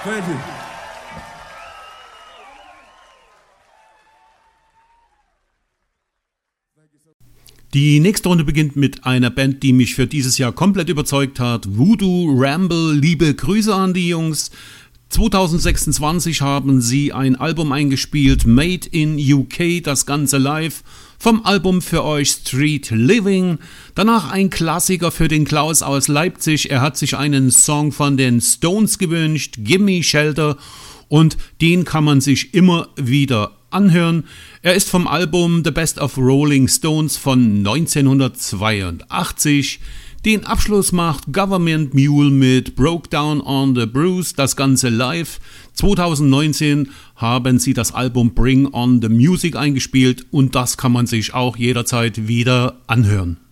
Thank you. Die nächste Runde beginnt mit einer Band, die mich für dieses Jahr komplett überzeugt hat. Voodoo Ramble, liebe Grüße an die Jungs. 2026 haben sie ein Album eingespielt, Made in UK, das Ganze live. Vom Album für euch Street Living. Danach ein Klassiker für den Klaus aus Leipzig. Er hat sich einen Song von den Stones gewünscht, Gimme Shelter. Und den kann man sich immer wieder anhören. Er ist vom Album The Best of Rolling Stones von 1982. Den Abschluss macht Government Mule mit Broke Down on the Bruise, das Ganze live. 2019 haben sie das Album Bring on the Music eingespielt und das kann man sich auch jederzeit wieder anhören.